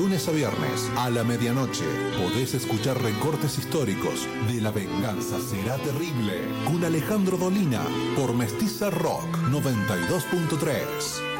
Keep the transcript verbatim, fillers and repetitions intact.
lunes a viernes a la medianoche podés escuchar recortes históricos de La venganza será terrible con Alejandro Dolina por Mestiza Rock noventa y dos punto tres.